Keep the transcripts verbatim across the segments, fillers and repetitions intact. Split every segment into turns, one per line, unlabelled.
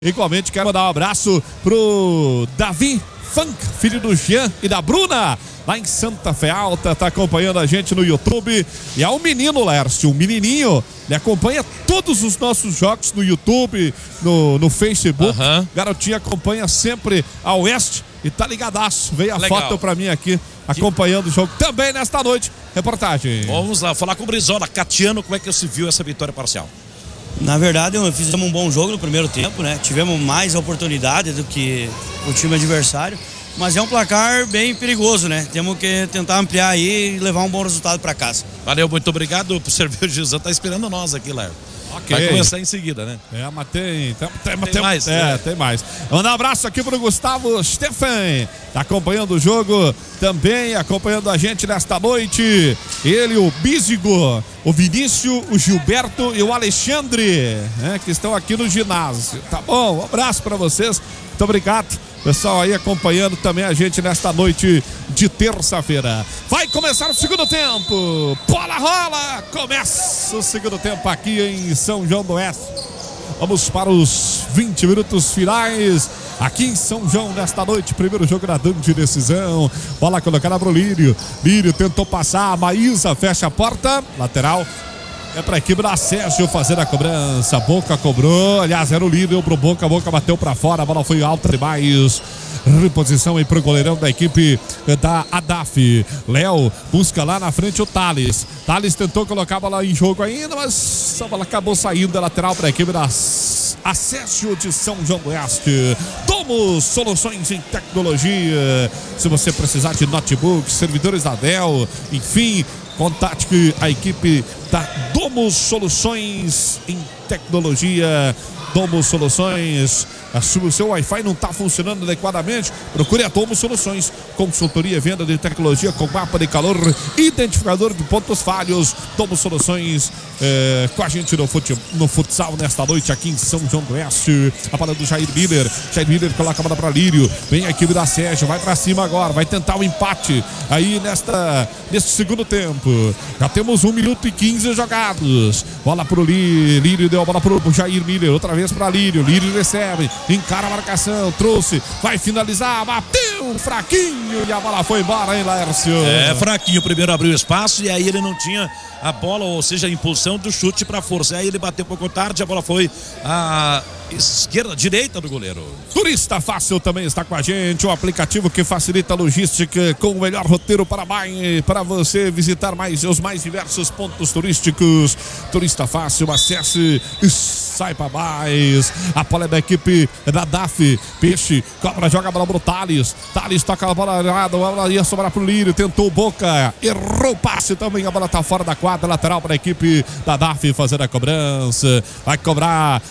Igualmente quero mandar um abraço pro Davi Funk, filho do Jean e da Bruna, lá em Santa Fé Alta, tá acompanhando a gente no YouTube. E é um menino, Lércio, um menininho, ele acompanha todos os nossos jogos no YouTube, no, no Facebook. Uhum. Garotinho acompanha sempre a Oeste e tá ligadaço. Veio a Legal. foto pra mim aqui, acompanhando o jogo também nesta noite. Reportagem.
Vamos lá, falar com o Brizola. Catiano, como é que você viu essa vitória parcial?
Na verdade, fizemos um bom jogo no primeiro tempo, né? Tivemos mais oportunidades do que o time adversário, mas é um placar bem perigoso, né? Temos que tentar ampliar aí e levar um bom resultado para casa.
Valeu, muito obrigado por servir o Gizão, tá esperando nós aqui, Léo.
Okay.
Vai começar em seguida, né?
É, mas tem, tem, tem,
tem
tem
mais.
É, é, tem mais. Mandar um abraço aqui pro Gustavo Stefan, tá acompanhando o jogo, também acompanhando a gente nesta noite. Ele, o Bízigo, o Vinícius, o Gilberto e o Alexandre, né, que estão aqui no ginásio. Tá bom, um abraço para vocês, muito obrigado. Pessoal aí acompanhando também a gente nesta noite de terça-feira. Vai começar o segundo tempo. Bola rola. Começa o segundo tempo aqui em São João do Oeste. Vamos para os vinte minutos finais aqui em São João nesta noite. Primeiro jogo na de decisão. Bola colocada para o Lírio. Lírio tentou passar. A Maísa fecha a porta. Lateral. É para a equipe da Sérgio fazer a cobrança. Boca cobrou. Aliás, era o líder pro Boca. Boca bateu para fora. A bola foi alta demais. Reposição aí pro goleirão da equipe da Adaf. Léo busca lá na frente o Thales. Thales tentou colocar a bola em jogo ainda, mas a bola acabou saindo da lateral para a equipe da Acessio de São João do Oeste. Domus Soluções em Tecnologia. Se você precisar de notebook, servidores da Dell, enfim, contate a equipe da Domus Soluções em Tecnologia. Domus Soluções. Se o seu Wi-Fi não está funcionando adequadamente, procure a Domus Soluções. Consultoria e venda de tecnologia com mapa de calor, identificador de pontos falhos. Domus Soluções é, com a gente no, fute, no futsal nesta noite aqui em São João do Oeste. A bola do Jair Miller. Jair Miller coloca a bola para Lírio. Vem a equipe da Sérgio, vai para cima agora, vai tentar o um empate aí nesta, neste segundo tempo. Já temos um minuto e quinze jogados. Bola para o Lírio. Lírio deu a bola para o Jair Miller. Outra vez para Lírio. Lírio recebe. Encara a marcação, trouxe, vai finalizar, bateu fraquinho e a bola foi embora, hein, Laércio?
É, fraquinho, primeiro abriu espaço e aí ele não tinha a bola, ou seja, a impulsão do chute para força. Aí ele bateu um pouco tarde, a bola foi a esquerda, direita do goleiro.
Turista Fácil também está com a gente, o aplicativo que facilita a logística com o melhor roteiro para mais, para você visitar mais os mais diversos pontos turísticos. Turista Fácil, acesse e saiba mais. A bola é da equipe da D A F. Peixe, cobra, joga a bola pro Thales. Thales toca a bola errada, a bola ia sobrar pro Lírio, tentou Boca, errou o passe também, a bola tá fora da quadra, lateral para a equipe da D A F fazer a cobrança. Vai cobrar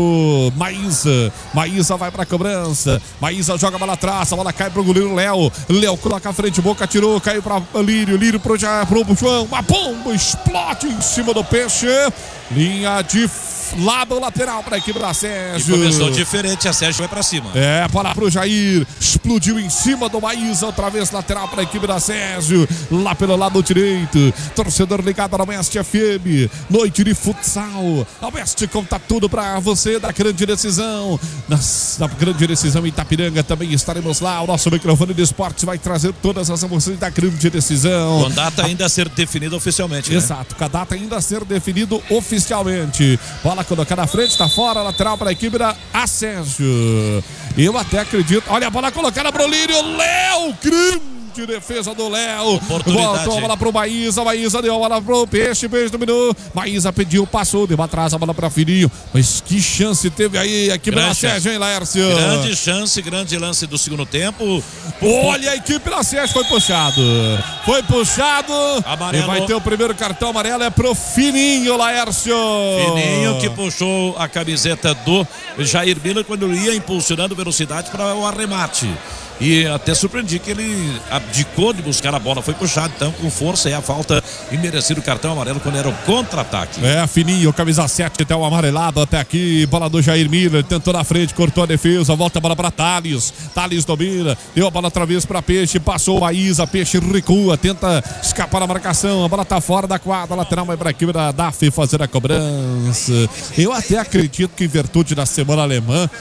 o Maísa. Maísa vai para a cobrança. Maísa joga a bola atrás, a bola cai pro goleiro Léo. Léo coloca a frente, Boca tirou, caiu para Lírio. Lírio pro, já, pro João. Uma bomba explode em cima do Peixe. Linha de lado lateral para a equipe da Sérgio.
E começou diferente, a Sérgio vai para cima.
É, bola pro Jair. Explodiu em cima do Maísa. Outra vez lateral para a equipe da Sérgio. Lá pelo lado direito. Torcedor ligado na Oeste F M. Noite de futsal. A Oeste conta tudo para você da grande decisão. Nas, na grande decisão em Itapiranga também estaremos lá. O nosso microfone de esportes vai trazer todas as emoções da grande decisão.
Com data ainda a ser definida oficialmente.
Exato,
né?
com a data ainda a ser definido oficialmente. Bola colocada na frente, está fora, lateral para a equipe da Acessio. Eu até acredito. Olha a bola colocada para o Lírio. Léo, grande defesa do Léo. Voltou a bola pro Maísa. Maísa deu a bola pro Peixe. Peixe dominou. Maísa pediu, passou, deu atrás a bola para Filhinho. Mas que chance teve aí a equipe da Sérgio, hein, Laércio?
Grande chance, grande lance do segundo tempo.
Olha, a equipe da Sérgio foi puxado. Foi puxado.
Amarelo.
E vai ter o primeiro cartão amarelo. É pro Fininho, Laércio.
Fininho que puxou a camiseta do Jair Miller quando ia impulsionando velocidade para o arremate. E até surpreendi que ele abdicou de buscar a bola, foi puxado então com força, é a falta e merecido cartão amarelo quando era o contra-ataque.
É, Fininho, camisa sete, até o amarelado até aqui, bola do Jair Miller, tentou na frente, cortou a defesa, volta a bola para Thales, Thales domina, deu a bola outra vez para Peixe, passou a Isa, Peixe recua, tenta escapar da marcação, a bola tá fora da quadra, lateral vai para a equipe da D A F fazer a cobrança. Eu até acredito que em virtude da semana alemã,